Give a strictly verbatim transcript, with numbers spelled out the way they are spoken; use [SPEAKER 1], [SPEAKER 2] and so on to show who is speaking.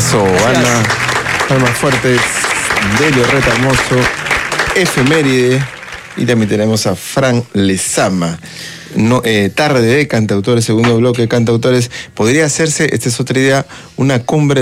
[SPEAKER 1] Eso, Ana. Palmas fuertes. Delio Retamoso. Efeméride. Y también tenemos a Fran Lezama. No, eh, tarde de cantautores, segundo bloque de cantautores. Podría hacerse, esta es otra idea, una cumbre